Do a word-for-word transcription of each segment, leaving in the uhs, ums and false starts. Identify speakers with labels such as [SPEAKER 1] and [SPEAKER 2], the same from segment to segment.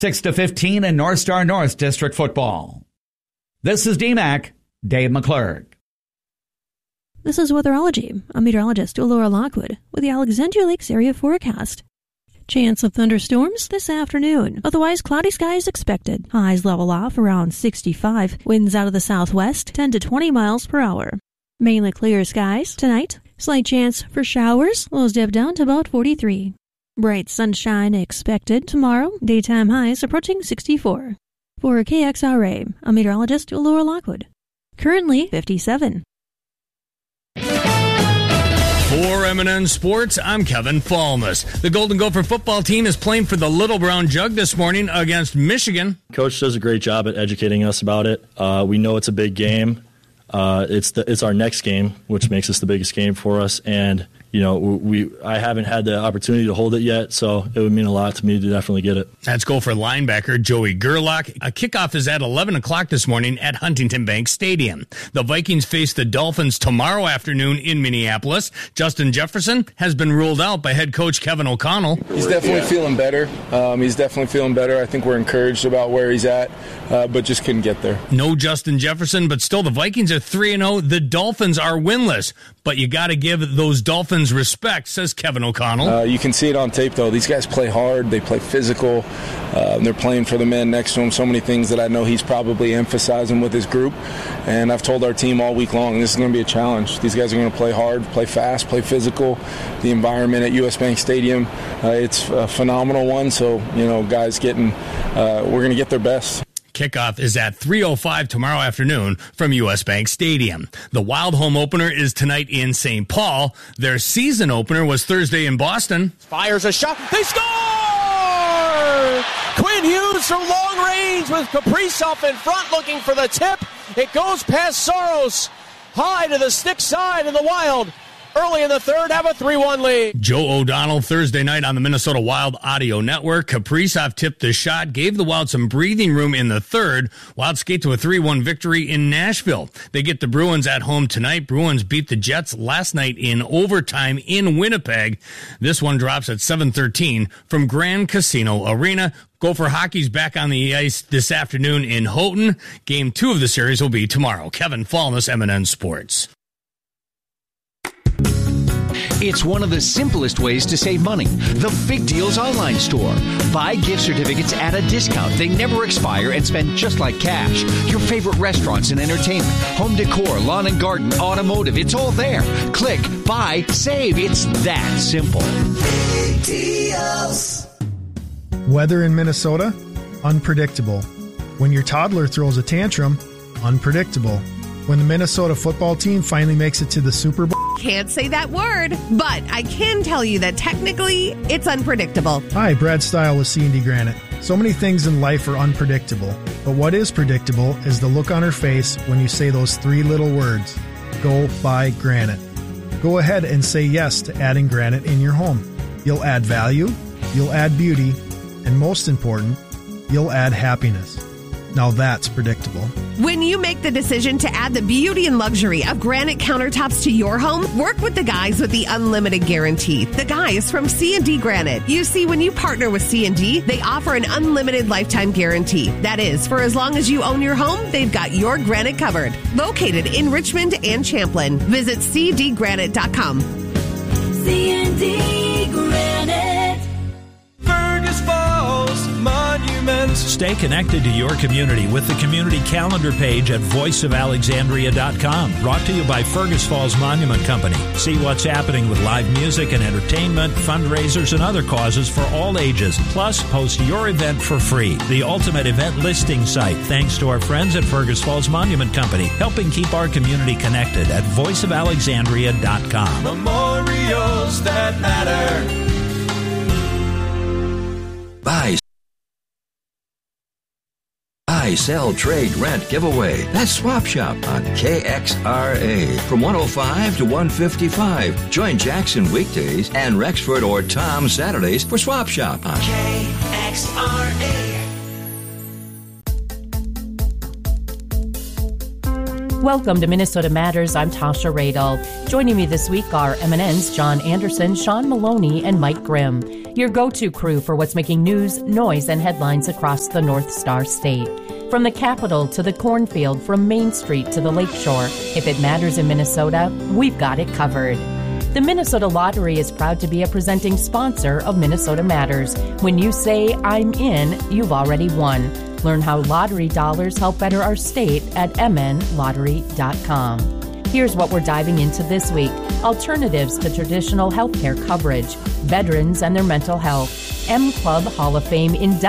[SPEAKER 1] six to fifteen in North Star North District football. This is D MAC, Dave McClurg.
[SPEAKER 2] This is Weatherology. I'm meteorologist Laura Lockwood with the Alexandria Lakes area forecast. Chance of thunderstorms this afternoon. Otherwise, cloudy skies expected. Highs level off around sixty-five. Winds out of the southwest, ten to twenty miles per hour. Mainly clear skies tonight. Slight chance for showers. Lows dip down to about forty-three. Bright sunshine expected tomorrow. Daytime highs approaching sixty-four. For K X R A, I'm meteorologist Laura Lockwood. Currently fifty-seven.
[SPEAKER 3] For M and N Sports, I'm Kevin Falmus. The Golden Gopher football team is playing for the Little Brown Jug this morning against Michigan.
[SPEAKER 4] Coach does a great job at educating us about it. Uh, we know it's a big game. Uh, it's the, it's our next game, which makes this the biggest game for us. And you know, we I haven't had the opportunity to hold it yet, so it would mean a lot to me to definitely get it.
[SPEAKER 3] That's Gopher linebacker Joey Gerlach. A kickoff is at eleven o'clock this morning at Huntington Bank Stadium. The Vikings face the Dolphins tomorrow afternoon in Minneapolis. Justin Jefferson has been ruled out by head coach Kevin O'Connell.
[SPEAKER 5] He's definitely feeling better. Um, he's definitely feeling better. I think we're encouraged about where he's at, uh, but just couldn't get there.
[SPEAKER 3] No Justin Jefferson, but still the Vikings are three and oh. The Dolphins are winless, but you got to give those Dolphins respect, says Kevin O'Connell.
[SPEAKER 5] Uh, you can see it on tape, though. These guys play hard. They play physical. Uh, they're playing for the men next to him. So many things that I know he's probably emphasizing with his group. And I've told our team all week long, this is going to be a challenge. These guys are going to play hard, play fast, play physical. The environment at U S Bank Stadium, uh, it's a phenomenal one. So, you know, guys getting, uh, we're going to get their best.
[SPEAKER 3] Kickoff is at three oh five tomorrow afternoon from U S Bank Stadium. The Wild home opener is tonight in Saint Paul. Their season opener was Thursday in Boston.
[SPEAKER 6] Fires a shot. They score! Quinn Hughes from long range with Kaprizov in front looking for the tip. It goes past Soros. High to the stick side, and the Wild early in the third have a three one lead.
[SPEAKER 3] Joe O'Donnell Thursday night on the Minnesota Wild Audio Network. Kaprizov tipped the shot, gave the Wild some breathing room in the third. Wild skate to a three one victory in Nashville. They get the Bruins at home tonight. Bruins beat the Jets last night in overtime in Winnipeg. This one drops at seven thirteen from Grand Casino Arena. Gopher hockey's back on the ice this afternoon in Houghton. Game two of the series will be tomorrow. Kevin Falmus, M and N Sports.
[SPEAKER 7] It's one of the simplest ways to save money. The Big Deals Online Store. Buy gift certificates at a discount. They never expire and spend just like cash. Your favorite restaurants and entertainment, home decor, lawn and garden, automotive, it's all there. Click, buy, save. It's that simple.
[SPEAKER 8] Big Deals.
[SPEAKER 9] Weather in Minnesota? Unpredictable. When your toddler throws a tantrum? Unpredictable. When the Minnesota football team finally makes it to the Super Bowl?
[SPEAKER 10] Can't say that word, but I can tell you that technically it's unpredictable.
[SPEAKER 9] Hi, Brad Stile with C and D Granite. So many things in life are unpredictable, but what is predictable is the look on her face when you say those three little words, go buy granite. Go ahead and say yes to adding granite in your home. You'll add value, you'll add beauty, and most important, you'll add happiness. Now that's predictable.
[SPEAKER 10] When you make the decision to add the beauty and luxury of granite countertops to your home, work with the guys with the unlimited guarantee. The guys from C and D Granite. You see, when you partner with C and D, they offer an unlimited lifetime guarantee. That is, for as long as you own your home, they've got your granite covered. Located in Richmond and Champlin. Visit c d granite dot com.
[SPEAKER 8] C and D Granite.
[SPEAKER 11] Fergus Falls Monuments. Stay connected to your community with the community calendar page at voice of alexandria dot com. Brought to you by Fergus Falls Monument Company. See what's happening with live music and entertainment, fundraisers, and other causes for all ages. Plus, host your event for free. The ultimate event listing site, thanks to our friends at Fergus Falls Monument Company, helping keep our community connected at voice of alexandria dot com. Memorials that matter.
[SPEAKER 12] Buy, buy, sell, trade, rent, giveaway. That's Swap Shop on K X R A. From one oh five to one fifty-five. Join Jackson weekdays and Rexford or Tom Saturdays for Swap Shop on
[SPEAKER 8] K X R A.
[SPEAKER 13] Welcome to Minnesota Matters. I'm Tasha Radel. Joining me this week are M and N's John Anderson, Sean Maloney, and Mike Grimm. your go-to crew for what's making news, noise, and headlines across the North Star State. From the Capitol to the cornfield, from Main Street to the Lakeshore, if it matters in Minnesota, we've got it covered. The Minnesota Lottery is proud to be a presenting sponsor of Minnesota Matters. When you say, I'm in, you've already won. Learn how lottery dollars help better our state at m n lottery dot com. Here's what we're diving into this week. Alternatives to traditional healthcare coverage, veterans and their mental health, M Club Hall of Fame induction.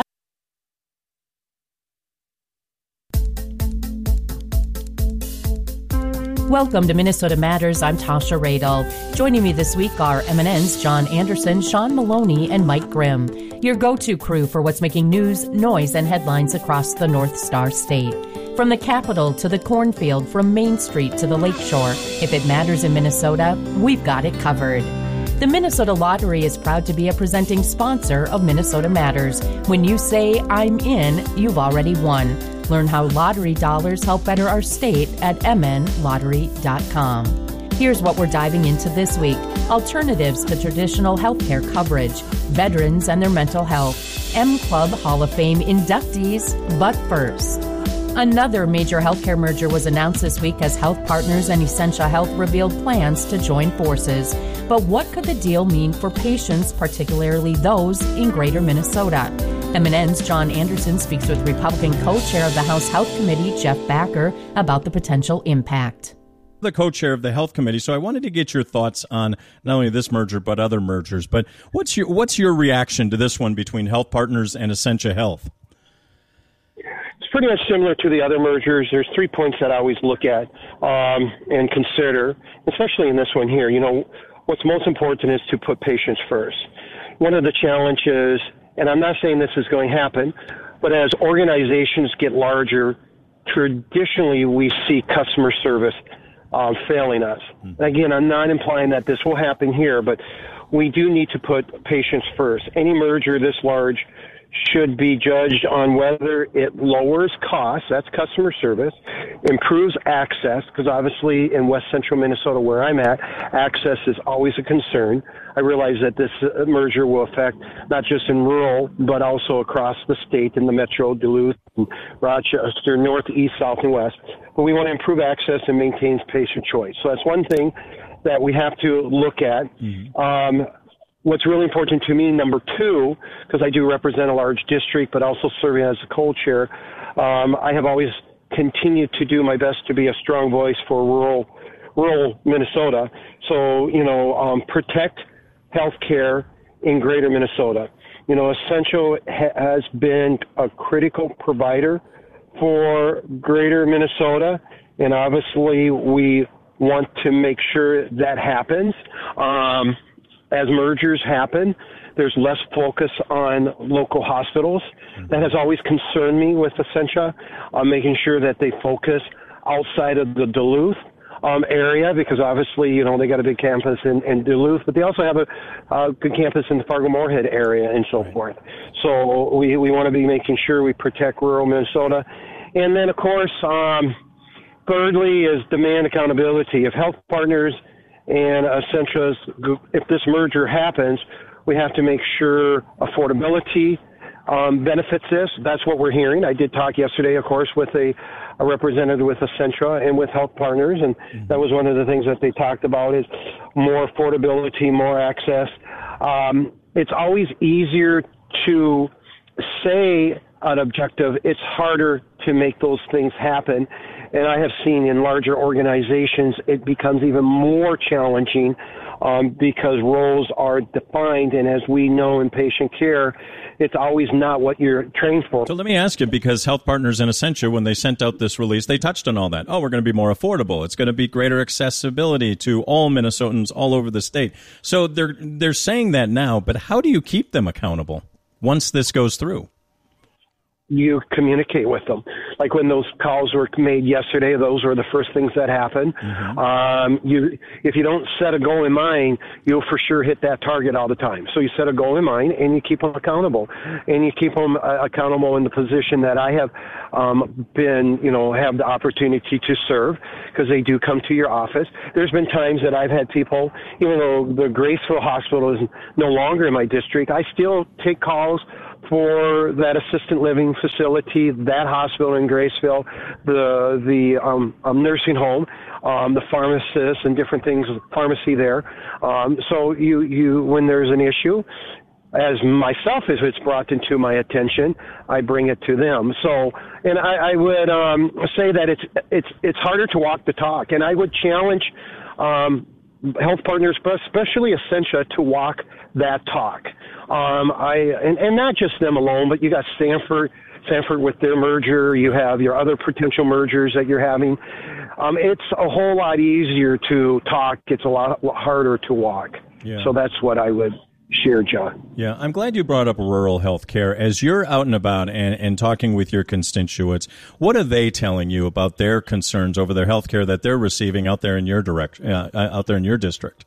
[SPEAKER 13] Welcome to Minnesota Matters. I'm Tasha Radel. Joining me this week are M N N's John Anderson, Sean Maloney, and Mike Grimm. Your go-to crew for what's making news, noise, and headlines across the North Star State. From the Capitol to the cornfield, from Main Street to the Lakeshore, if it matters in Minnesota, we've got it covered. The Minnesota Lottery is proud to be a presenting sponsor of Minnesota Matters. When you say, I'm in, you've already won. Learn how lottery dollars help better our state at m n lottery dot com. Here's what we're diving into this week. Alternatives to traditional healthcare coverage, veterans and their mental health, M Club Hall of Fame inductees. But first, another major healthcare merger was announced this week as Health Partners and Essentia Health revealed plans to join forces. But what could the deal mean for patients, particularly those in Greater Minnesota? M N N's John Anderson speaks with Republican co-chair of the House Health Committee, Jeff Backer, about the potential impact.
[SPEAKER 14] The co-chair of the Health Committee, so I wanted to get your thoughts on not only this merger but other mergers. But what's your what's your reaction to this one between Health Partners and Essentia Health?
[SPEAKER 15] It's pretty much similar to the other mergers. There's three points that I always look at um, and consider, especially in this one here. You know, what's most important is to put patients first. One of the challenges, and I'm not saying this is going to happen, but as organizations get larger, traditionally we see customer service um, failing us. Mm-hmm. Again, I'm not implying that this will happen here, but we do need to put patients first. Any merger this large should be judged on whether it lowers costs, that's customer service, improves access, because obviously in West Central Minnesota where I'm at, access is always a concern. I realize that this uh, merger will affect not just in rural, but also across the state in the metro, Duluth, Rochester, north, east, south, and west. But we want to improve access and maintain patient choice. So that's one thing that we have to look at. Mm-hmm. Um, What's really important to me, number two, because I do represent a large district, but also serving as a co-chair, um, I have always continued to do my best to be a strong voice for rural, rural Minnesota. So, you know, um, protect healthcare in Greater Minnesota. You know, Essentia ha- has been a critical provider for Greater Minnesota, and obviously we want to make sure that happens. Um, As mergers happen, there's less focus on local hospitals. That has always concerned me with Essentia, on making sure that they focus outside of the Duluth um, area, because obviously, you know, they got a big campus in, in Duluth, but they also have a, a good campus in the Fargo-Moorhead area and so forth. So we, we want to be making sure we protect rural Minnesota. And then, of course, um, thirdly is demand accountability. If Health Partners and Essentia's, if this merger happens, we have to make sure affordability um, benefits this. That's what we're hearing. I did talk yesterday, of course, with a, a representative with Essentia and with Health Partners, and mm-hmm. that was one of the things that they talked about is more affordability, more access. Um, it's always easier to say an objective. It's harder to make those things happen. And I have seen in larger organizations, it becomes even more challenging um, because roles are defined. And as we know in patient care, it's always not what you're trained for.
[SPEAKER 14] So let me ask you, because Health Partners and Essentia, when they sent out this release, they touched on all that. Oh, we're going to be more affordable. It's going to be greater accessibility to all Minnesotans all over the state. So they're they're saying that now, but how do you keep them accountable once this goes through?
[SPEAKER 15] you communicate with them. Like when those calls were made yesterday, those were the first things that happened. Mm-hmm. Um, you, if you don't set a goal in mind, you'll for sure hit that target all the time. So you set a goal in mind and you keep them accountable, and you keep them uh, accountable in the position that I have um, been, you know, have the opportunity to serve, because they do come to your office. There's been times that I've had people, even though the Graceville Hospital is no longer in my district, I still take calls for that assisted living facility, that hospital in Graceville, the the um, um, nursing home, um, the pharmacist and different things, pharmacy there. Um, so you, you when there's an issue, as myself, if it's brought into my attention, I bring it to them. So, and I, I would um, say that it's it's it's harder to walk the talk, and I would challenge um, health partners, but especially Essentia, to walk that talk. Um, I and, and not just them alone, but you got Stanford, Stanford with their merger. You have your other potential mergers that you're having. Um, it's a whole lot easier to talk. It's a lot harder to walk.
[SPEAKER 14] Yeah.
[SPEAKER 15] So that's what I would share, John.
[SPEAKER 14] Yeah, I'm glad you brought up rural health care. As you're out and about and, and talking with your constituents, what are they telling you about their concerns over their health care that they're receiving out there in your direct, uh, out there in your district?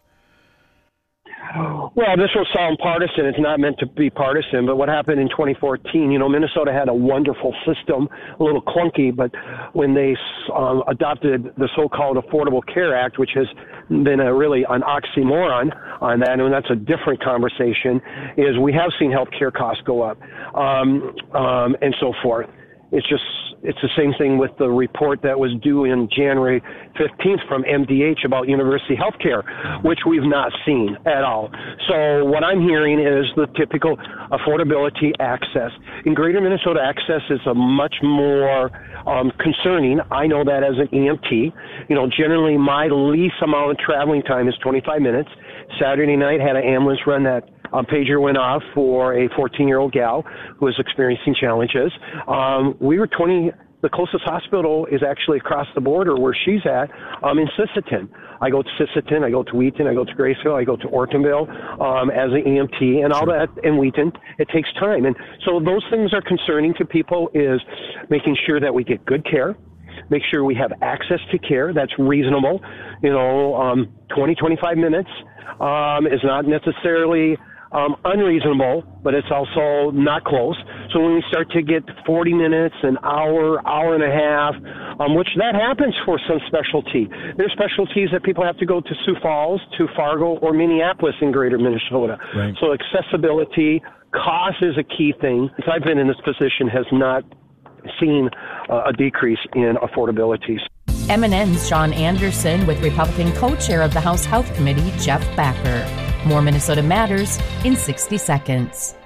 [SPEAKER 15] Well, this will sound partisan. It's not meant to be partisan, but what happened in twenty fourteen, you know, Minnesota had a wonderful system, a little clunky, but when they um, adopted the so-called Affordable Care Act, which has been a really an oxymoron on that, and that's a different conversation, is we have seen health care costs go up um, um, and so forth. It's just, it's the same thing with the report that was due in January fifteenth from M D H about university health care, which we've not seen at all. So what I'm hearing is the typical affordability access. In Greater Minnesota, access is a much more um, concerning. I know that as an E M T. You know, generally my least amount of traveling time is twenty-five minutes. Saturday night had an ambulance run that Um, pager went off for a fourteen-year-old gal who was experiencing challenges. Um, we were twenty. The closest hospital is actually across the border where she's at, um, in Sisseton. I go to Sisseton, I go to Wheaton, I go to Graceville, I go to Ortonville um, as an E M T, and all that in Wheaton. It takes time, and so those things are concerning to people. Is making sure that we get good care. Make sure we have access to care that's reasonable. You know, um, twenty, twenty-five minutes um, is not necessarily Um, unreasonable, but it's also not close. So when we start to get forty minutes, an hour, hour and a half, um, which that happens for some specialty. There's specialties that people have to go to Sioux Falls, to Fargo, or Minneapolis in Greater Minnesota.
[SPEAKER 14] Right.
[SPEAKER 15] So accessibility, cost is a key thing. Since I've been in this position, has not seen uh, a decrease in affordability.
[SPEAKER 13] M and N's Sean Anderson with Republican co-chair of the House Health Committee, Jeff Backer. More Minnesota Matters in sixty seconds.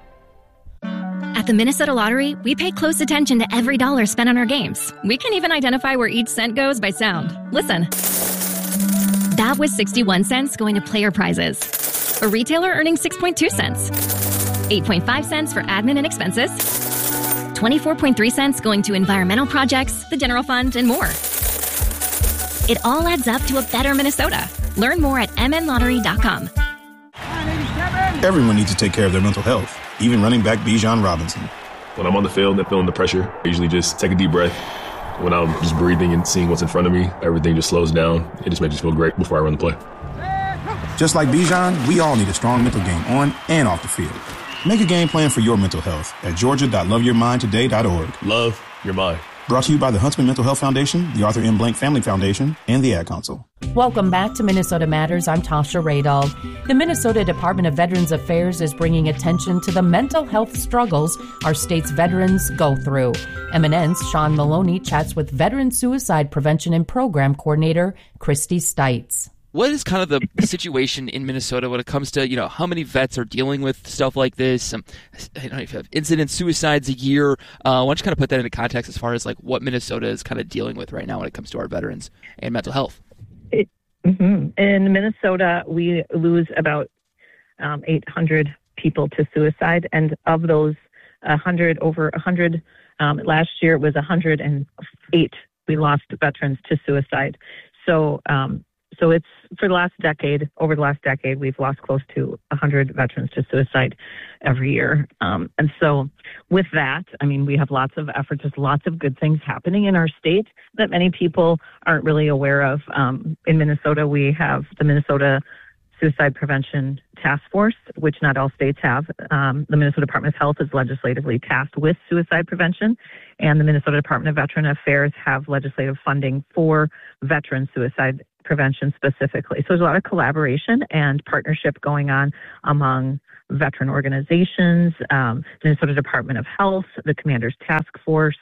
[SPEAKER 16] At the Minnesota Lottery, we pay close attention to every dollar spent on our games. We can even identify where each cent goes by sound. Listen. That was sixty-one cents going to player prizes. A retailer earning six point two cents. eight point five cents for admin and expenses. twenty-four point three cents going to environmental projects, the general fund, and more. It all adds up to a better Minnesota. Learn more at m n lottery dot com.
[SPEAKER 17] Everyone needs to take care of their mental health, even running back Bijan Robinson.
[SPEAKER 18] When I'm on the field and feeling the pressure, I usually just take a deep breath. When I'm just breathing and seeing what's in front of me, everything just slows down. It just makes me feel great before I run the play.
[SPEAKER 17] Just like Bijan, we all need a strong mental game on and off the field. Make a game plan for your mental health at georgia dot love your mind today dot org.
[SPEAKER 18] Love your mind.
[SPEAKER 17] Brought to you by the Huntsman Mental Health Foundation, the Arthur M. Blank Family Foundation, and the Ad Council.
[SPEAKER 13] Welcome back to Minnesota Matters. I'm Tasha Radal. The Minnesota Department of Veterans Affairs is bringing attention to the mental health struggles our state's veterans go through. M and N's Sean Maloney chats with Veteran Suicide Prevention and Program Coordinator Christy Stites.
[SPEAKER 19] What is kind of the situation in Minnesota when it comes to, you know, how many vets are dealing with stuff like this? Um, I don't know if you have incident suicides a year. Uh, why don't you kind of put that into context as far as like what Minnesota is kind of dealing with right now when it comes to our veterans and mental health?
[SPEAKER 20] It, mm-hmm. In Minnesota, we lose about um, eight hundred people to suicide, and of those, one hundred over one hundred. Um, last year it was one hundred eight. We lost veterans to suicide. So. Um, so it's for the last decade, over the last decade, we've lost close to one hundred veterans to suicide every year. Um, and so with that, I mean, we have lots of efforts. There's lots of good things happening in our state that many people aren't really aware of. Um, in Minnesota, we have the Minnesota Suicide Prevention Task Force, which not all states have. Um, the Minnesota Department of Health is legislatively tasked with suicide prevention, and the Minnesota Department of Veteran Affairs have legislative funding for veteran suicide prevention specifically. So there's a lot of collaboration and partnership going on among veteran organizations, um, Minnesota Department of Health, the Commander's Task Force,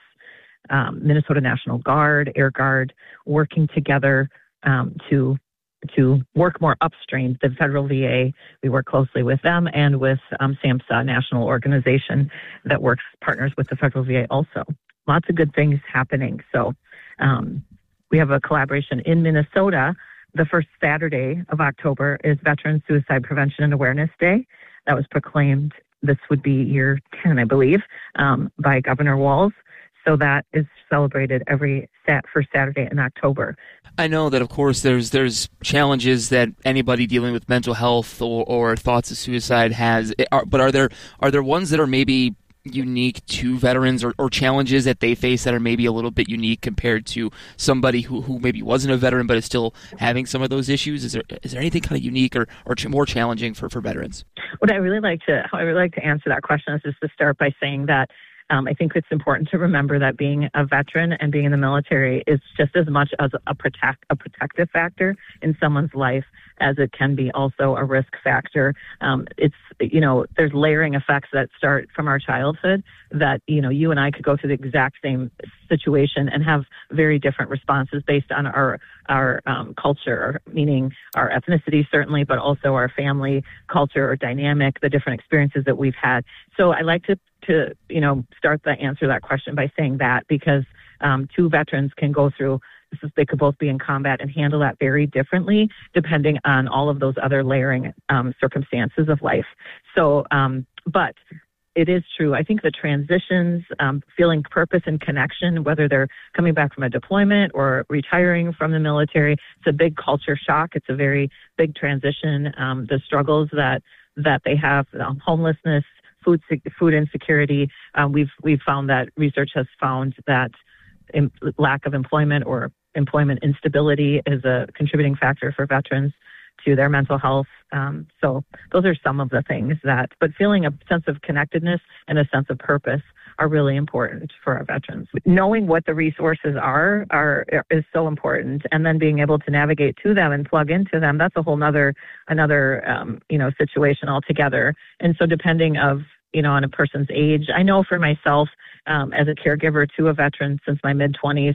[SPEAKER 20] um, Minnesota National Guard, Air Guard, working together um, to to work more upstream. The federal V A, we work closely with them, and with um, SAMHSA, national organization that works, partners with the federal V A also. Lots of good things happening. So um, we have a collaboration in Minnesota. The first Saturday of October is Veteran Suicide Prevention and Awareness Day. That was proclaimed, this would be year ten, I believe, um, by Governor Walz. So that is celebrated every sat first Saturday in October.
[SPEAKER 19] I know that, of course, there's there's challenges that anybody dealing with mental health or, or thoughts of suicide has. Are, but are there are there ones that are maybe unique to veterans, or, or challenges that they face that are maybe a little bit unique compared to somebody who, who maybe wasn't a veteran but is still having some of those issues? Is there is there anything kind of unique or, or ch- more challenging for, for veterans?
[SPEAKER 20] What I really like to how I really like to answer that question is just to start by saying that Um, I think it's important to remember that being a veteran and being in the military is just as much as a protect a protective factor in someone's life as it can be also a risk factor. Um, it's, you know, there's layering effects that start from our childhood that, you know, you and I could go through the exact same situation and have very different responses based on our our um, culture, meaning our ethnicity certainly, but also our family culture or dynamic, the different experiences that we've had. So I like to, to you know, start the answer to that question by saying that, because um, two veterans can go through, they could both be in combat and handle that very differently depending on all of those other layering um, circumstances of life. So, um, but it is true. I think the transitions, um, feeling purpose and connection, whether they're coming back from a deployment or retiring from the military, it's a big culture shock. It's a very big transition. Um, the struggles that that they have, um, homelessness, food food insecurity. Um, we've we've found that research has found that in, lack of employment or employment instability is a contributing factor for veterans to their mental health. Um, so those are some of the things that, but feeling a sense of connectedness and a sense of purpose are really important for our veterans. Knowing what the resources are, are is so important, and then being able to navigate to them and plug into them, that's a whole nother, another, um, you know, situation altogether. And so depending of, you know, on a person's age, I know for myself, um, as a caregiver to a veteran since my mid-twenties,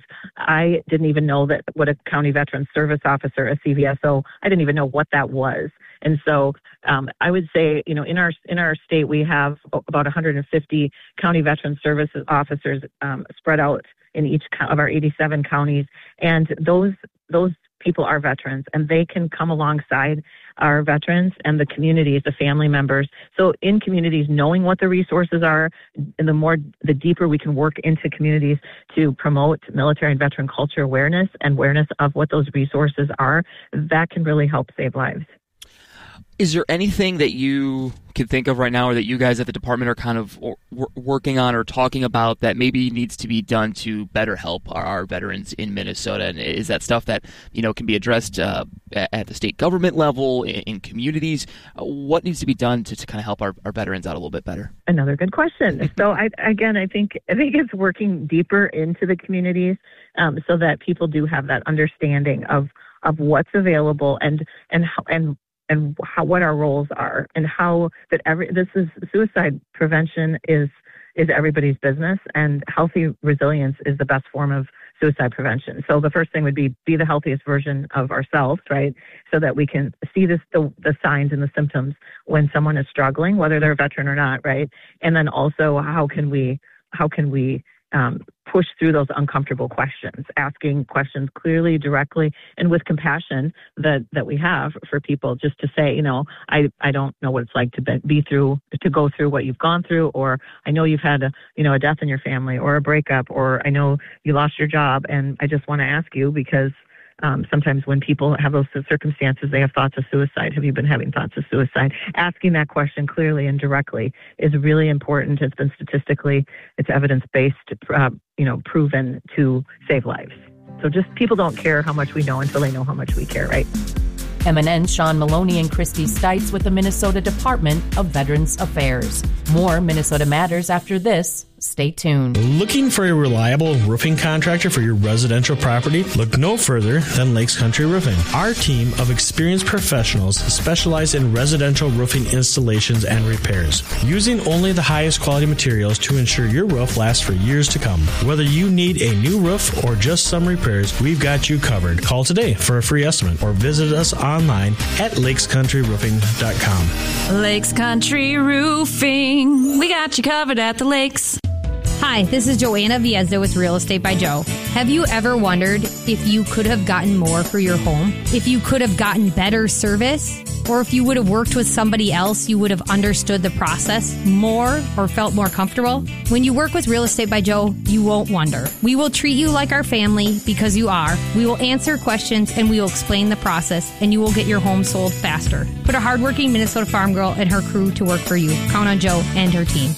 [SPEAKER 20] I didn't even know that what a county veteran service officer, a C V S O, I didn't even know what that was. And so um, I would say, you know, in our in our state, we have about one hundred fifty county veteran service officers um, spread out in each of our eighty-seven counties. And those those people are veterans, and they can come alongside our veterans and the communities, the family members. So in communities, knowing what the resources are, and the more, the deeper we can work into communities to promote military and veteran culture awareness and awareness of what those resources are, that can really help save lives.
[SPEAKER 19] Is there anything that you can think of right now, or that you guys at the department are kind of or, w- working on or talking about that maybe needs to be done to better help our, our veterans in Minnesota? And is that stuff that, you know, can be addressed uh, at, at the state government level, in, in communities? Uh, what needs to be done to, to kind of help our, our veterans out a little bit better?
[SPEAKER 20] Another good question. So I, again, I think I think it's working deeper into the communities um, so that people do have that understanding of of what's available and and how, and and how, what our roles are, and how that every, this is suicide prevention is, is everybody's business, and healthy resilience is the best form of suicide prevention. So the first thing would be, be the healthiest version of ourselves, right? So that we can see this, the, the signs and the symptoms when someone is struggling, whether they're a veteran or not, right? And then also how can we, how can we, Um, push through those uncomfortable questions, asking questions clearly, directly, and with compassion that, that we have for people, just to say, you know, I, I don't know what it's like to be, be through, to go through what you've gone through, or I know you've had a, you know, a death in your family or a breakup, or I know you lost your job, and I just want to ask you because, Um, sometimes when people have those circumstances, they have thoughts of suicide. Have you been having thoughts of suicide? Asking that question clearly and directly is really important. It's been statistically, it's evidence-based, uh, you know, proven to save lives. So just people don't care how much we know until they know how much we care, right?
[SPEAKER 13] M N N's Sean Maloney and Christy Stites with the Minnesota Department of Veterans Affairs. More Minnesota Matters after this. Stay tuned.
[SPEAKER 21] Looking for a reliable roofing contractor for your residential property? Look no further than Lakes Country Roofing. Our team of experienced professionals specialize in residential roofing installations and repairs, using only the highest quality materials to ensure your roof lasts for years to come. Whether you need a new roof or just some repairs, we've got you covered. Call today for a free estimate or visit us online at lakes country roofing dot com.
[SPEAKER 22] Lakes Country Roofing. We got you covered at the lakes.
[SPEAKER 23] Hi, this is Joanna Viezda with Real Estate by Joe. Have you ever wondered if you could have gotten more for your home? If you could have gotten better service? Or if you would have worked with somebody else, you would have understood the process more or felt more comfortable? When you work with Real Estate by Joe, you won't wonder. We will treat you like our family because you are. We will answer questions and we will explain the process, and you will get your home sold faster. Put a hardworking Minnesota farm girl and her crew to work for you. Count on Joe and her team.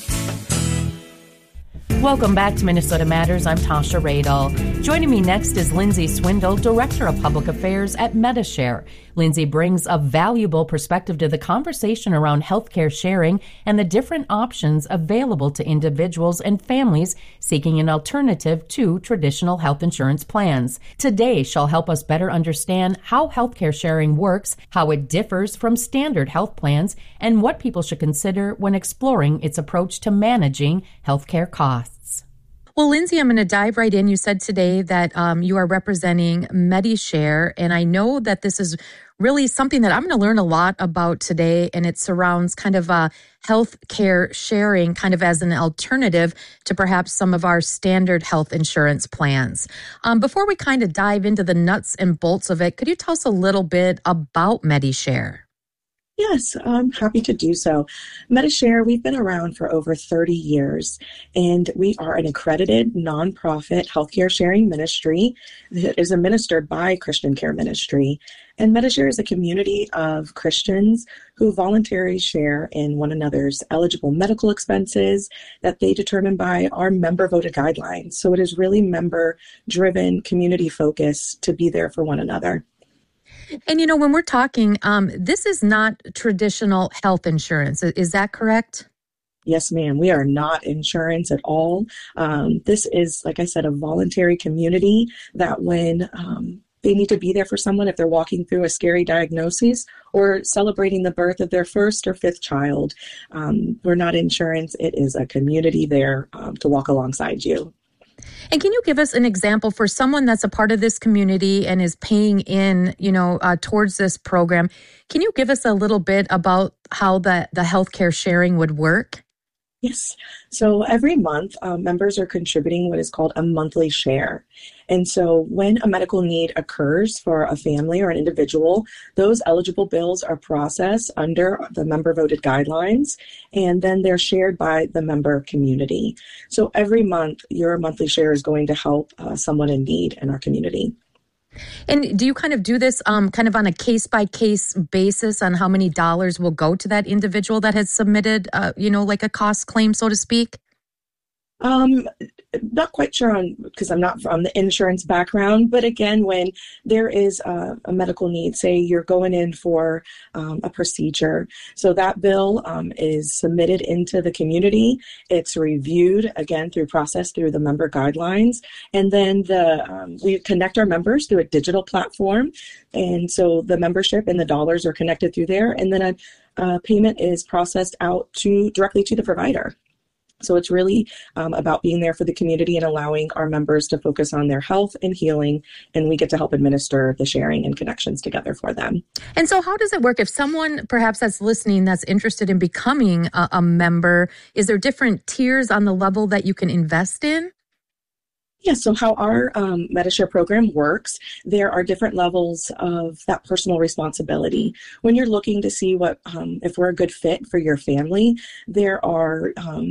[SPEAKER 13] Welcome back to Minnesota Matters. I'm Tasha Radel. Joining me next is Lindsay Swindle, Director of Public Affairs at Medi-Share. Lindsay brings a valuable perspective to the conversation around healthcare sharing and the different options available to individuals and families seeking an alternative to traditional health insurance plans. Today, she'll help us better understand how healthcare sharing works, how it differs from standard health plans, and what people should consider when exploring its approach to managing healthcare costs.
[SPEAKER 22] Well, Lindsay, I'm going to dive right in. You said today that um, you are representing Medi-Share, and I know that this is really something that I'm going to learn a lot about today, and it surrounds kind of uh, health care sharing kind of as an alternative to perhaps some of our standard health insurance plans. Um, before we kind of dive into the nuts and bolts of it, could you tell us a little bit about Medi-Share?
[SPEAKER 24] Yes, I'm happy to do so. Medi-Share, we've been around for over thirty years, and we are an accredited nonprofit healthcare sharing ministry that is administered by Christian Care Ministry. And Medi-Share is a community of Christians who voluntarily share in one another's eligible medical expenses that they determine by our member-voted guidelines. So it is really member-driven, community-focused to be there for one another.
[SPEAKER 22] And, you know, when we're talking, um, this is not traditional health insurance. Is that correct?
[SPEAKER 24] Yes, ma'am. We are not insurance at all. Um, this is, like I said, a voluntary community that when um, they need to be there for someone, if they're walking through a scary diagnosis or celebrating the birth of their first or fifth child, um, we're not insurance. It is a community there um, to walk alongside you.
[SPEAKER 22] And can you give us an example for someone that's a part of this community and is paying in, you know, uh, towards this program? Can you give us a little bit about how the, the healthcare sharing would work?
[SPEAKER 24] Yes. So every month, uh, members are contributing what is called a monthly share. And so when a medical need occurs for a family or an individual, those eligible bills are processed under the member voted guidelines, and then they're shared by the member community. So every month, your monthly share is going to help uh, someone in need in our community.
[SPEAKER 22] And do you kind of do this um, kind of on a case-by-case basis on how many dollars will go to that individual that has submitted, uh, you know, like a cost claim, so to speak?
[SPEAKER 24] Um, not quite sure on, because I'm not from the insurance background, but again, when there is a, a medical need, say you're going in for um, a procedure, so that bill um, is submitted into the community. It's reviewed again through process through the member guidelines, and then the um, we connect our members through a digital platform, and so the membership and the dollars are connected through there, and then a, a payment is processed out to directly to the provider. So it's really um, about being there for the community and allowing our members to focus on their health and healing, and we get to help administer the sharing and connections together for them.
[SPEAKER 22] And so how does it work? If someone perhaps that's listening that's interested in becoming a, a member, is there different tiers on the level that you can invest in?
[SPEAKER 24] Yeah, so how our um, Medi-Share program works, there are different levels of that personal responsibility. When you're looking to see what, um, if we're a good fit for your family, there are um,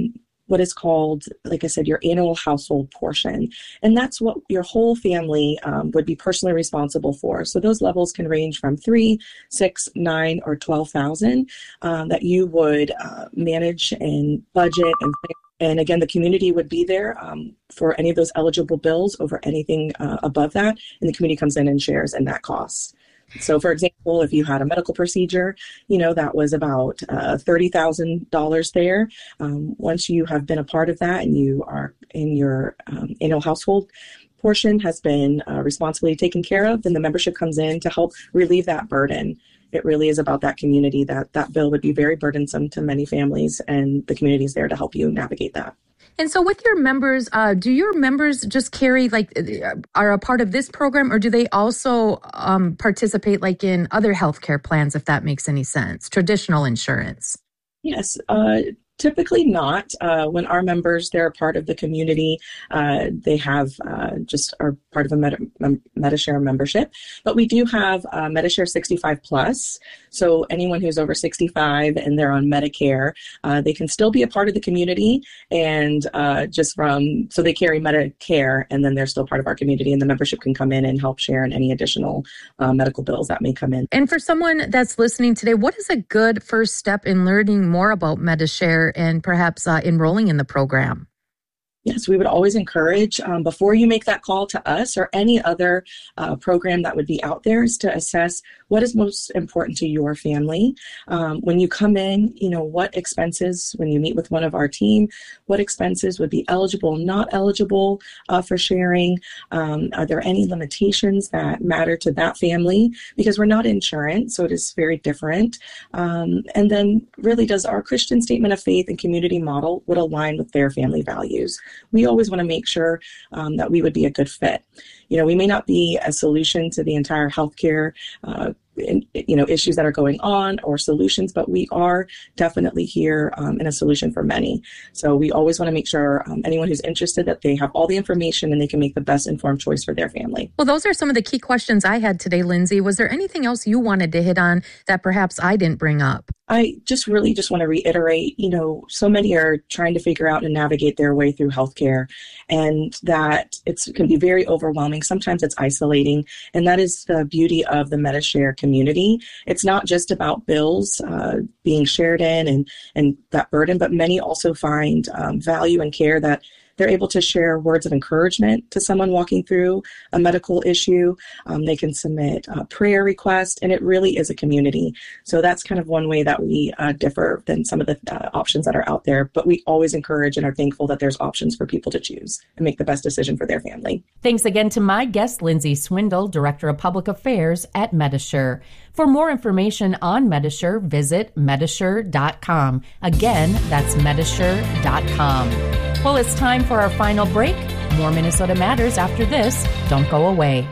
[SPEAKER 24] what is called, like I said, your annual household portion. And that's what your whole family um, would be personally responsible for. So those levels can range from three, six, nine, or twelve thousand um, that you would uh, manage and budget and plan. And again, the community would be there um, for any of those eligible bills over anything uh, above that. And the community comes in and shares in that cost. So, for example, if you had a medical procedure, you know, that was about uh, thirty thousand dollars there. Um, once you have been a part of that and you are in your um, annual household portion has been uh, responsibly taken care of, then the membership comes in to help relieve that burden. It really is about that community. That that bill would be very burdensome to many families, and the community is there to help you navigate that.
[SPEAKER 22] And so with your members, uh, do your members just carry, like, are a part of this program, or do they also um, participate, like, in other healthcare plans, if that makes any sense, traditional insurance?
[SPEAKER 24] Yes, uh, typically not. Uh, when our members, they're a part of the community, uh, they have uh, just are part of a Medi- Medi-Share membership. But we do have uh, Medi-Share sixty-five plus. So anyone who's over sixty-five and they're on Medicare, uh, they can still be a part of the community. And uh, just from, so they carry Medicare, and then they're still part of our community, and the membership can come in and help share in any additional uh, medical bills that may come in.
[SPEAKER 22] And for someone that's listening today, what is a good first step in learning more about Medi-Share and perhaps uh, enrolling in the program?
[SPEAKER 24] Yes, we would always encourage, um, before you make that call to us or any other uh, program that would be out there, is to assess what is most important to your family. Um, when you come in, you know, what expenses, when you meet with one of our team, what expenses would be eligible, not eligible uh, for sharing? Um, are there any limitations that matter to that family? Because we're not insurance, so it is very different. Um, and then really, does our Christian statement of faith and community model would align with their family values? We always want to make sure um, that we would be a good fit. You know, we may not be a solution to the entire healthcare uh, in, you know, issues that are going on or solutions, but we are definitely here um, in a solution for many. So we always want to make sure um, anyone who's interested that they have all the information and they can make the best informed choice for their family.
[SPEAKER 22] Well, those are some of the key questions I had today, Lindsay. Was there anything else you wanted to hit on that perhaps I didn't bring up?
[SPEAKER 24] I just really just want to reiterate, you know, so many are trying to figure out and navigate their way through healthcare, and that it's, it can be very overwhelming. Sometimes it's isolating, and that is the beauty of the Medi-Share community. It's not just about bills uh, being shared in and, and that burden, but many also find um, value and care that they're able to share words of encouragement to someone walking through a medical issue. Um, they can submit a prayer request, and it really is a community. So that's kind of one way that we uh, differ than some of the uh, options that are out there. But we always encourage and are thankful that there's options for people to choose and make the best decision for their family.
[SPEAKER 13] Thanks again to my guest, Lindsay Swindle, Director of Public Affairs at Medi-Share. For more information on Medi-Share, visit Medi-Share dot com. Again, that's Medi-Share dot com. Well, it's time for our final break. More Minnesota Matters after this. Don't go away.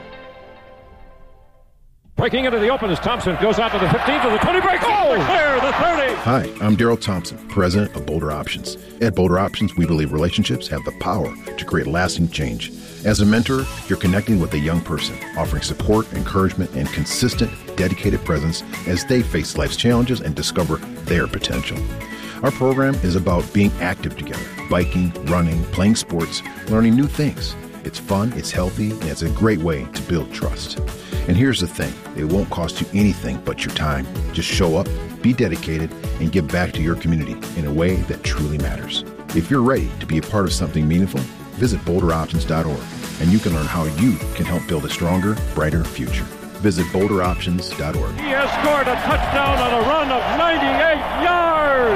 [SPEAKER 1] Breaking into the open as Thompson goes out to the fifteen to the twenty, breaks oh! Clear the thirty.
[SPEAKER 2] Hi, I'm Daryl Thompson, president of Boulder Options. At Boulder Options, we believe relationships have the power to create lasting change. As a mentor, you're connecting with a young person, offering support, encouragement, and consistent, dedicated presence as they face life's challenges and discover their potential. Our program is about being active together, biking, running, playing sports, learning new things. It's fun, it's healthy, and it's a great way to build trust. And here's the thing, it won't cost you anything but your time. Just show up, be dedicated, and give back to your community in a way that truly matters. If you're ready to be a part of something meaningful, visit Boulder Options dot org, and you can learn how you can help build a stronger, brighter future. Visit Boulder Options dot org.
[SPEAKER 1] He has scored a touchdown on a run of ninety-eight yards.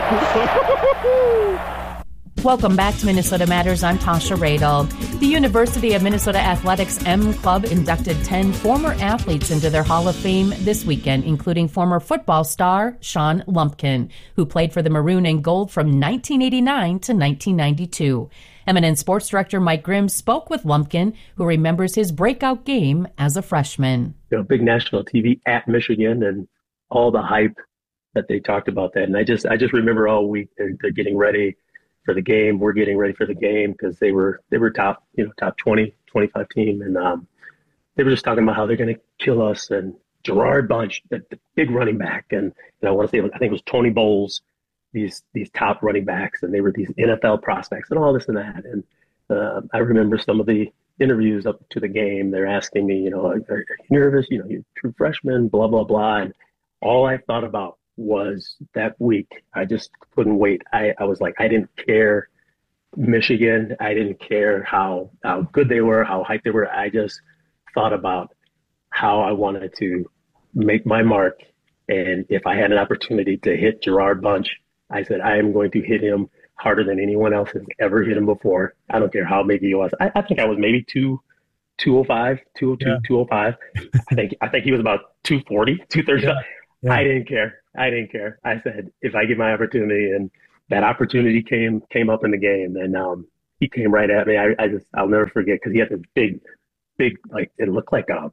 [SPEAKER 13] Welcome back to Minnesota Matters. I'm Tasha Radel. The University of Minnesota Athletics M Club inducted ten former athletes into their Hall of Fame this weekend, including former football star Shawn Lumpkin, who played for the Maroon and Gold from nineteen eighty-nine to nineteen ninety-two. M N N Sports Director Mike Grimm spoke with Lumpkin, who remembers his breakout game as a freshman.
[SPEAKER 4] You know, big national T V at Michigan and all the hype that they talked about that. And I just I just remember all week they're, they're getting ready for the game. We're getting ready for the game because they were they were top, you know, top twenty, twenty-five team. And um, they were just talking about how they're going to kill us. And Gerard Bunch, the, the big running back. And, and I want to say, I think it was Tony Bowles, these these top running backs, and they were these N F L prospects and all this and that. And uh, I remember some of the interviews up to the game. They're asking me, you know, are, are you nervous? You know, you're a true freshman, blah, blah, blah. And all I thought about was that week. I just couldn't wait. I, I was like, I didn't care Michigan. I didn't care how, how good they were, how hyped they were. I just thought about how I wanted to make my mark. And if I had an opportunity to hit Gerard Bunch, I said, I am going to hit him harder than anyone else has ever hit him before. I don't care how big he was. I, I think I was maybe two, two oh five, two oh two, yeah. two oh five. I think, I think he was about two forty, two thirty. Yeah. Yeah. I didn't care. I didn't care. I said, if I get my opportunity, and that opportunity came, came up in the game, and um, he came right at me. I, I just, I'll never forget, because he had this big, big, like, it looked like a,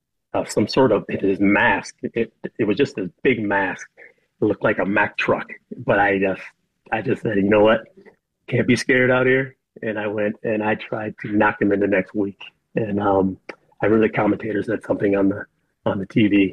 [SPEAKER 4] a some sort of, his mask. It, it was just this big mask. It looked like a Mack truck, but I just, I just said, you know what? Can't be scared out here. And I went and I tried to knock him in the next week. And um, I remember the commentator said something on the on the T V.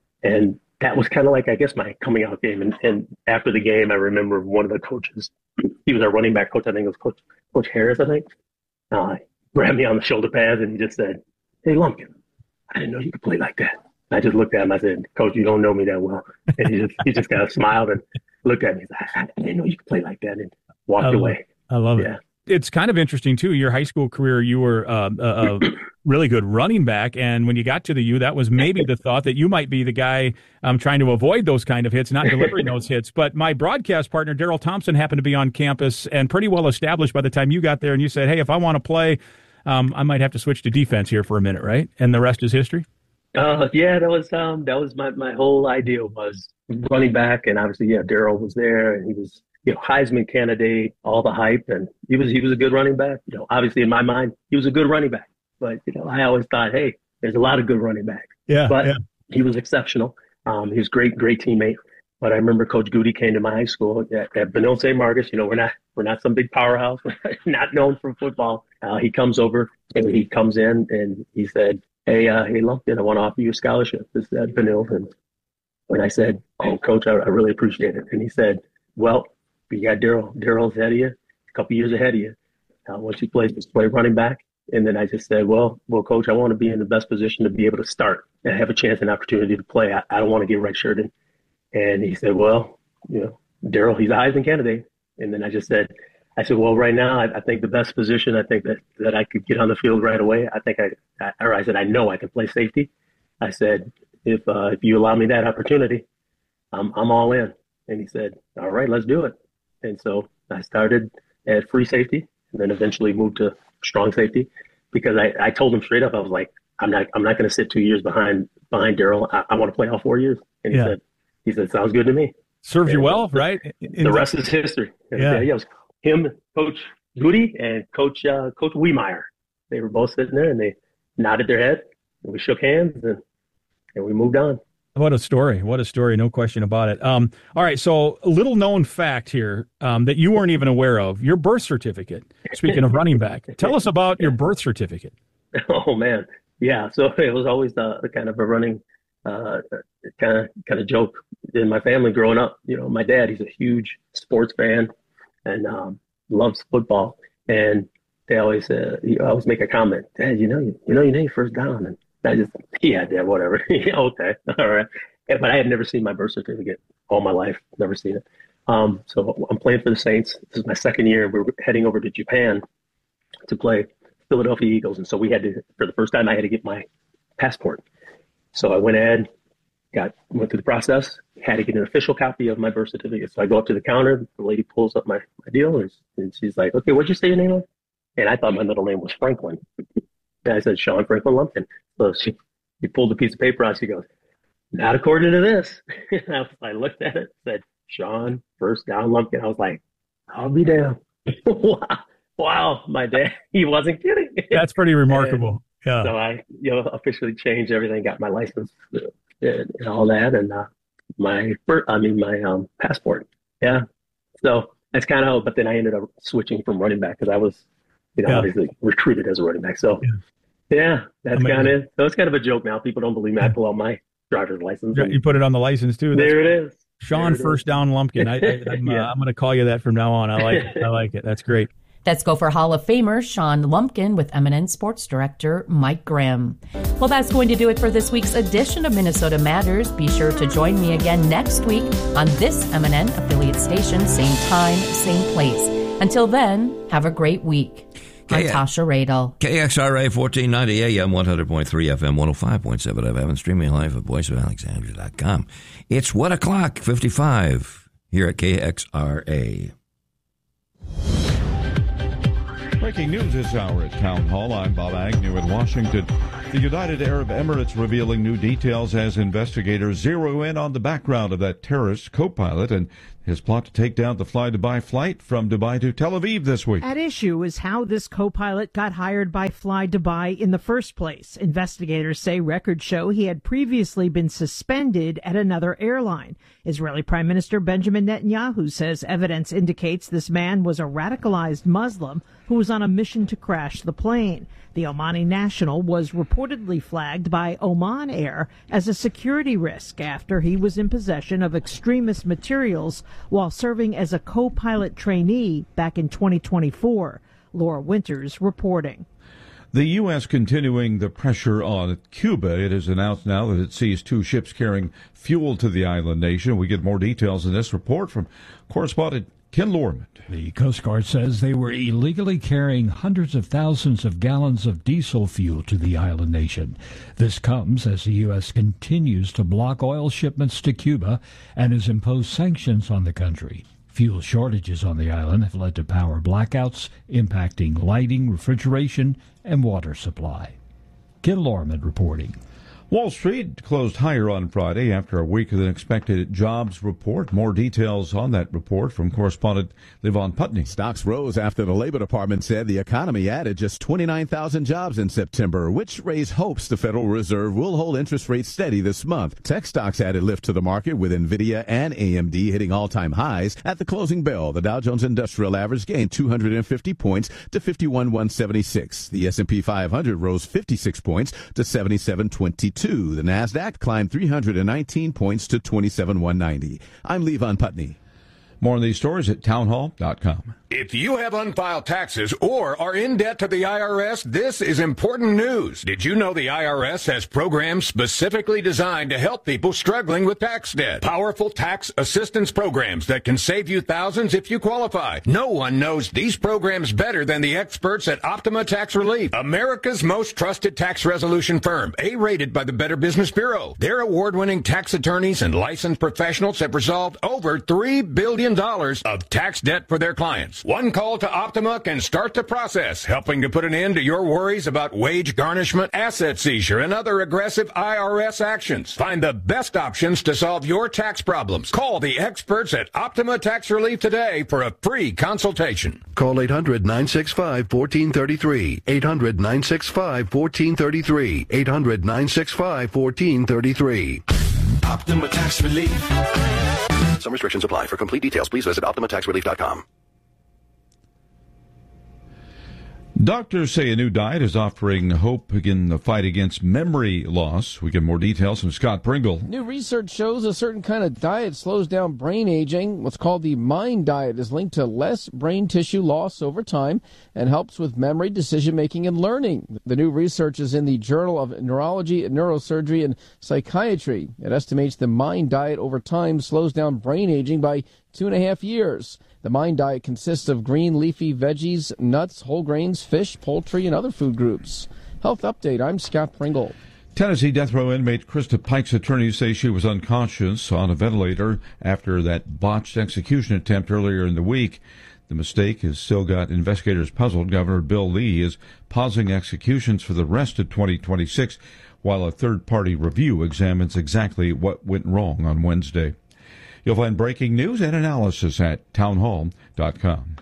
[SPEAKER 4] And that was kind of like, I guess, my coming out game. And, and after the game, I remember one of the coaches, he was our running back coach. I think it was Coach Coach Harris, I think. Uh, grabbed me on the shoulder pads and he just said, hey, Lumpkin, I didn't know you could play like that. And I just looked at him. I said, Coach, you don't know me that well. And he just he just kind of smiled and looked at me. He said, I, I didn't know you could play like that, and walked
[SPEAKER 3] I
[SPEAKER 4] away.
[SPEAKER 3] I love
[SPEAKER 4] yeah.
[SPEAKER 3] it. It's kind of interesting, too. Your high school career, you were uh, a, a really good running back. And when you got to the U, that was maybe the thought that you might be the guy um, trying to avoid those kind of hits, not delivering those hits. But my broadcast partner, Daryl Thompson, happened to be on campus and pretty well established by the time you got there. And you said, hey, if I want to play, um, I might have to switch to defense here for a minute, right? And the rest is history?
[SPEAKER 4] Uh, yeah, that was um, that was my, my whole idea was running back. And obviously, yeah, Daryl was there, and he was, you know, Heisman candidate, all the hype, and he was he was a good running back. You know, obviously in my mind, he was a good running back. But you know, I always thought, hey, there's a lot of good running backs.
[SPEAKER 3] Yeah,
[SPEAKER 4] but
[SPEAKER 3] yeah.
[SPEAKER 4] He was exceptional. Um, he was great, great teammate. But I remember Coach Goody came to my high school at, at Benilde Saint Marcus. You know, we're not we're not some big powerhouse. We're not known for football. Uh, he comes over and he comes in and he said, hey, uh, hey, Lumpkin, I want to offer you a scholarship. This is at Benilde. And when I said, oh, Coach, I, I really appreciate it. And he said, well, you got Daryl. Daryl's ahead of you, a couple years ahead of you. Uh, once you play, just play running back. And then I just said, well, well, Coach, I want to be in the best position to be able to start and have a chance and opportunity to play. I, I don't want to get redshirted. And he said, well, you know, Daryl, he's a Heisman candidate. And then I just said, I said, well, right now, I, I think the best position, I think that, that I could get on the field right away. I think I, I or I said, I know I can play safety. I said, if uh, if you allow me that opportunity, I'm I'm all in. And he said, all right, let's do it. And so I started at free safety and then eventually moved to strong safety because I, I told him straight up, I was like, I'm not I'm not going to sit two years behind behind Daryl. I, I want to play all four years. And he
[SPEAKER 3] yeah.
[SPEAKER 4] said, he said, sounds good to me.
[SPEAKER 3] Served
[SPEAKER 4] and
[SPEAKER 3] you well,
[SPEAKER 4] the,
[SPEAKER 3] right?
[SPEAKER 4] In the rest the, is history. And
[SPEAKER 3] yeah.
[SPEAKER 4] yeah, yeah, it was him, Coach Goody, and Coach uh, Coach Wiemeyer. They were both sitting there and they nodded their head and we shook hands and and we moved on.
[SPEAKER 3] What a story. What a story. No question about it. Um, all right. So a little known fact here um, that you weren't even aware of, your birth certificate. Speaking of running back, tell us about your birth certificate.
[SPEAKER 4] Oh, man. Yeah. So it was always a, a kind of a running uh, kind of kind of joke in my family growing up. You know, my dad, he's a huge sports fan and um, loves football. And they always uh, he always make a comment, Dad, you know, you, you know, you need first down. And I just, yeah, Dad, whatever. Okay, all right. But I had never seen my birth certificate all my life, never seen it. Um, so I'm playing for the Saints. This is my second year. We're heading over to Japan to play Philadelphia Eagles. And so we had to, for the first time, I had to get my passport. So I went ahead, got went through the process, had to get an official copy of my birth certificate. So I go up to the counter. The lady pulls up my, my deal, and, and she's like, okay, what'd you say your name was? And I thought my middle name was Franklin. And I said, Sean Franklin Lumpkin. So she, she pulled a piece of paper out. She goes, not according to this. And I, was, I looked at it, said, Sean, first down Lumpkin. I was like, I'll be down. Wow. Wow. My dad, he wasn't kidding.
[SPEAKER 3] That's pretty remarkable.
[SPEAKER 4] And
[SPEAKER 3] yeah.
[SPEAKER 4] So I, you know, officially changed everything, got my license and, and all that. And uh, my, I mean, my um, passport. Yeah. So that's kind of, but then I ended up switching from running back because I was, you know, yeah. obviously recruited as a running back. So, yeah, yeah that's kind of it. So it's kind of a joke now. People don't believe me. I pull out my driver's license.
[SPEAKER 3] You put it on the license, too. That's
[SPEAKER 4] there it is.
[SPEAKER 3] Sean First Down Lumpkin. I, I, I'm,
[SPEAKER 4] Yeah.
[SPEAKER 3] uh, I'm going to call you that from now on. I like it. I like it. That's great.
[SPEAKER 13] Let's go for Hall of Famer Sean Lumpkin with M and N Sports Director Mike Grimm. Well, that's going to do it for this week's edition of Minnesota Matters. Be sure to join me again next week on this M and N affiliate station, same time, same place. Until then, have a great week. I'm
[SPEAKER 12] K-
[SPEAKER 13] Tasha Radel.
[SPEAKER 12] K X R A fourteen ninety A M, one hundred point three F M, one oh five point seven F M, and streaming live at voice of alexandria dot com. It's one o'clock fifty-five here at K X R A.
[SPEAKER 5] Breaking news this hour at Town Hall. I'm Bob Agnew in Washington. The United Arab Emirates revealing new details as investigators zero in on the background of that terrorist co-pilot and his plot to take down the Fly Dubai flight from Dubai to Tel Aviv this week.
[SPEAKER 6] At issue is how this co-pilot got hired by Fly Dubai in the first place. Investigators say records show he had previously been suspended at another airline. Israeli Prime Minister Benjamin Netanyahu says evidence indicates this man was a radicalized Muslim who was on a mission to crash the plane. The Omani national was reportedly flagged by Oman Air as a security risk after he was in possession of extremist materials while serving as a co-pilot trainee back in twenty twenty-four. Laura Winters reporting.
[SPEAKER 5] The U S continuing the pressure on Cuba. It is announced now that it seized two ships carrying fuel to the island nation. We get more details in this report from correspondent Ken Lorman.
[SPEAKER 7] The Coast Guard says they were illegally carrying hundreds of thousands of gallons of diesel fuel to the island nation. This comes as the U S continues to block oil shipments to Cuba and has imposed sanctions on the country. Fuel shortages on the island have led to power blackouts, impacting lighting, refrigeration, and water supply. Ken Lorman reporting.
[SPEAKER 5] Wall Street closed higher on Friday after a weaker than expected jobs report. More details on that report from correspondent Levon Putney.
[SPEAKER 9] Stocks rose after the Labor Department said the economy added just twenty-nine thousand jobs in September, which raised hopes the Federal Reserve will hold interest rates steady this month. Tech stocks added lift to the market, with NVIDIA and A M D hitting all-time highs. At the closing bell, the Dow Jones Industrial Average gained two hundred fifty points to fifty-one thousand one hundred seventy-six. The S and P five hundred rose fifty-six points to seventy-seven twenty-two. The NASDAQ climbed three hundred nineteen points to twenty-seven thousand one hundred ninety. I'm Levon Putney.
[SPEAKER 5] More on these stories at townhall dot com.
[SPEAKER 25] If you have unfiled taxes or are in debt to the I R S, this is important news. Did you know the I R S has programs specifically designed to help people struggling with tax debt? Powerful tax assistance programs that can save you thousands if you qualify. No one knows these programs better than the experts at Optima Tax Relief, America's most trusted tax resolution firm, A-rated by the Better Business Bureau. Their award-winning tax attorneys and licensed professionals have resolved over three billion dollars of tax debt for their clients. One call to Optima can start the process, helping to put an end to your worries about wage garnishment, asset seizure, and other aggressive I R S actions. Find the best options to solve your tax problems. Call the experts at Optima Tax Relief today for a free consultation.
[SPEAKER 26] Call eight hundred nine six five one four three three. eight hundred nine six five one four three three. eight hundred nine six five one four three three.
[SPEAKER 25] Optima Tax Relief.
[SPEAKER 26] Some restrictions apply. For complete details, please visit optima tax relief dot com.
[SPEAKER 5] Doctors say a new diet is offering hope in the fight against memory loss. We get more details from Scott Pringle.
[SPEAKER 27] New research shows a certain kind of diet slows down brain aging. What's called the MIND diet is linked to less brain tissue loss over time and helps with memory, decision-making, and learning. The new research is in the Journal of Neurology, Neurosurgery, and Psychiatry. It estimates the MIND diet over time slows down brain aging by two and a half years. The MIND diet consists of green leafy veggies, nuts, whole grains, fish, poultry, and other food groups. Health Update, I'm Scott Pringle.
[SPEAKER 5] Tennessee death row inmate Krista Pike's attorneys say she was unconscious on a ventilator after that botched execution attempt earlier in the week. The mistake has still got investigators puzzled. Governor Bill Lee is pausing executions for the rest of twenty twenty-six while a third-party review examines exactly what went wrong on Wednesday. You'll find breaking news and analysis at townhall dot com.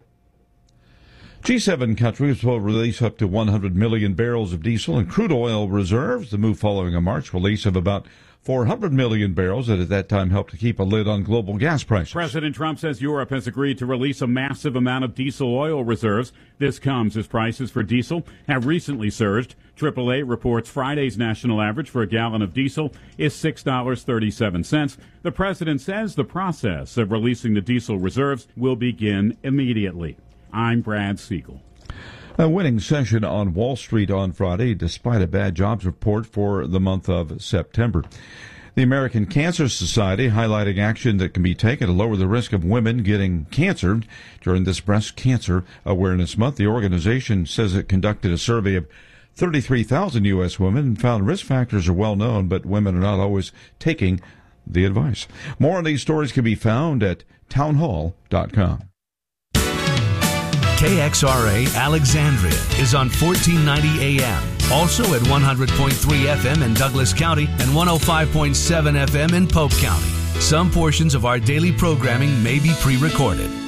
[SPEAKER 5] G seven countries will release up to one hundred million barrels of diesel and crude oil reserves. The move following a March release of about four hundred million barrels that at that time helped to keep a lid on global gas prices.
[SPEAKER 8] President Trump says Europe has agreed to release a massive amount of diesel oil reserves. This comes as prices for diesel have recently surged. triple A reports Friday's national average for a gallon of diesel is six dollars and thirty-seven cents. The president says the process of releasing the diesel reserves will begin immediately. I'm Brad Siegel.
[SPEAKER 5] A winning session on Wall Street on Friday, despite a bad jobs report for the month of September. The American Cancer Society highlighting action that can be taken to lower the risk of women getting cancer during this Breast Cancer Awareness Month. The organization says it conducted a survey of thirty-three thousand U S women and found risk factors are well known, but women are not always taking the advice. More on these stories can be found at townhall dot com.
[SPEAKER 10] K X R A Alexandria is on fourteen ninety A M, also at one hundred point three F M in Douglas County and one oh five point seven F M in Polk County. Some portions of our daily programming may be pre-recorded.